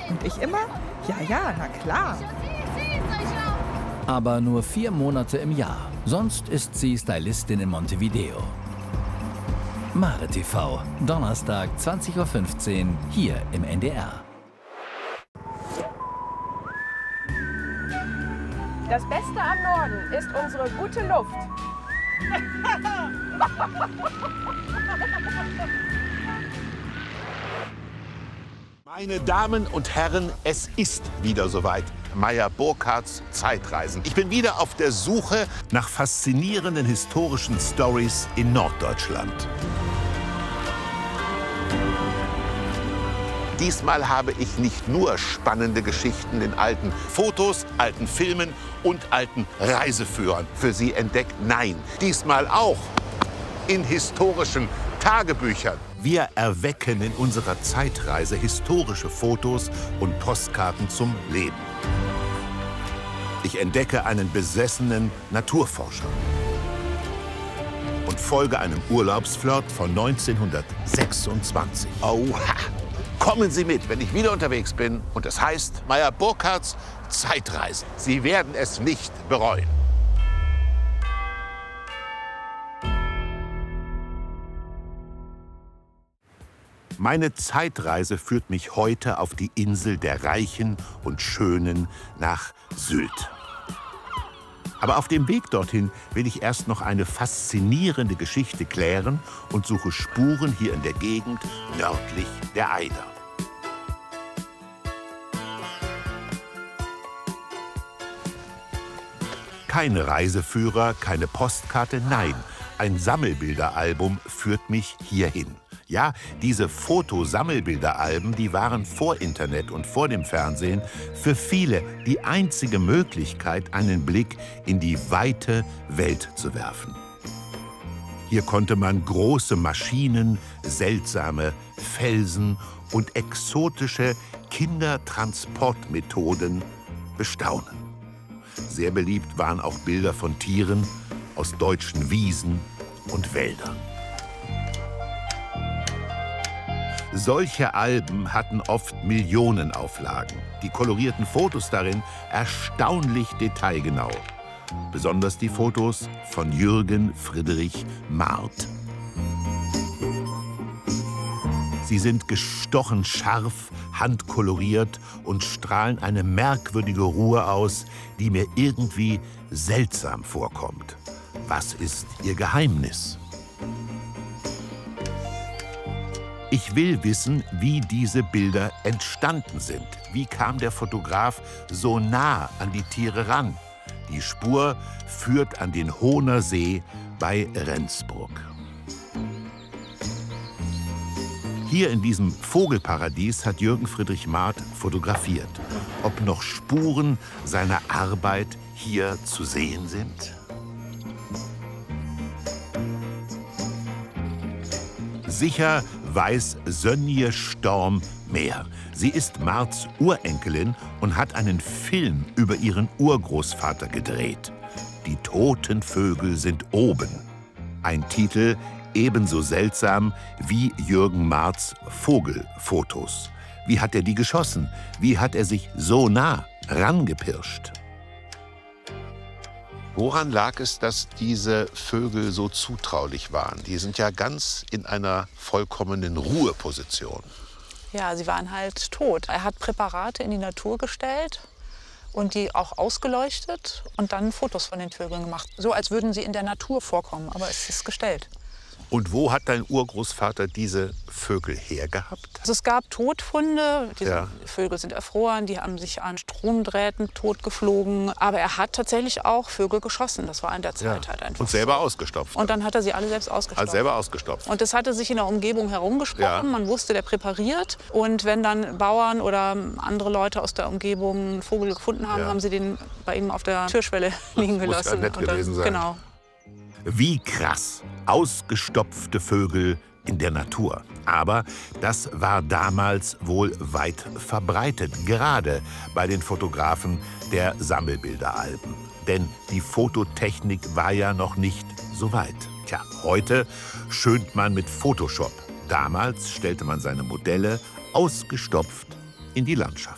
Und ich immer, ja, ja, na klar. Aber nur 4 Monate im Jahr. Sonst ist sie Stylistin in Montevideo. Mare TV, Donnerstag 20:15 Uhr, hier im NDR. Das Beste am Norden ist unsere gute Luft. Meine Damen und Herren, es ist wieder soweit. Meyer Burkhardts Zeitreisen. Ich bin wieder auf der Suche nach faszinierenden historischen Stories in Norddeutschland. Diesmal habe ich nicht nur spannende Geschichten in alten Fotos, alten Filmen und alten Reiseführern für Sie entdeckt. Nein, diesmal auch in historischen Tagebüchern. Wir erwecken in unserer Zeitreise historische Fotos und Postkarten zum Leben. Ich entdecke einen besessenen Naturforscher und folge einem Urlaubsflirt von 1926. Oha! Kommen Sie mit, wenn ich wieder unterwegs bin und es heißt Meyer Burkhardts Zeitreisen. Sie werden es nicht bereuen. Meine Zeitreise führt mich heute auf die Insel der Reichen und Schönen nach Sylt. Aber auf dem Weg dorthin will ich erst noch eine faszinierende Geschichte klären und suche Spuren hier in der Gegend nördlich der Eider. Keine Reiseführer, keine Postkarte, nein, ein Sammelbilderalbum führt mich hierhin. Ja, diese Fotosammelbilderalben, die waren vor Internet und vor dem Fernsehen für viele die einzige Möglichkeit, einen Blick in die weite Welt zu werfen. Hier konnte man große Maschinen, seltsame Felsen und exotische Kindertransportmethoden bestaunen. Sehr beliebt waren auch Bilder von Tieren aus deutschen Wiesen und Wäldern. Solche Alben hatten oft Millionenauflagen. Die kolorierten Fotos darin erstaunlich detailgenau. Besonders die Fotos von Jürgen Friedrich Marth. Sie sind gestochen scharf, handkoloriert und strahlen eine merkwürdige Ruhe aus, die mir irgendwie seltsam vorkommt. Was ist ihr Geheimnis? Ich will wissen, wie diese Bilder entstanden sind. Wie kam der Fotograf so nah an die Tiere ran? Die Spur führt an den Hohner See bei Rendsburg. Hier in diesem Vogelparadies hat Jürgen Friedrich Marth fotografiert. Ob noch Spuren seiner Arbeit hier zu sehen sind? Sicher weiß Sönje Storm mehr. Sie ist Marths Urenkelin und hat einen Film über ihren Urgroßvater gedreht. Die toten Vögel sind oben. Ein Titel ebenso seltsam wie Jürgen Marths Vogelfotos. Wie hat er die geschossen? Wie hat er sich so nah rangepirscht? Woran lag es, dass diese Vögel so zutraulich waren? Die sind ja ganz in einer vollkommenen Ruheposition. Ja, sie waren halt tot. Er hat Präparate in die Natur gestellt und die auch ausgeleuchtet und dann Fotos von den Vögeln gemacht. So als würden sie in der Natur vorkommen, aber es ist gestellt. Und wo hat dein Urgroßvater diese Vögel hergehabt? Also es gab Totfunde, diese Ja. Vögel sind erfroren, die haben sich an Stromdrähten totgeflogen. Aber er hat tatsächlich auch Vögel geschossen, das war in der Zeit halt einfach. Und selber ausgestopft. Und dann hat er sie alle selbst ausgestopft. Also selber ausgestopft. Und das hatte sich in der Umgebung herumgesprochen. Ja. Man wusste, der präpariert. Und wenn dann Bauern oder andere Leute aus der Umgebung einen Vogel gefunden haben, Ja. haben sie den bei ihm auf der Türschwelle liegen Muss gelassen. ja nett Und dann, gewesen sein. Genau. Wie krass. Ausgestopfte Vögel in der Natur. Aber das war damals wohl weit verbreitet, gerade bei den Fotografen der Sammelbilderalben. Denn die Fototechnik war ja noch nicht so weit. Tja, heute schönt man mit Photoshop. Damals stellte man seine Modelle ausgestopft in die Landschaft.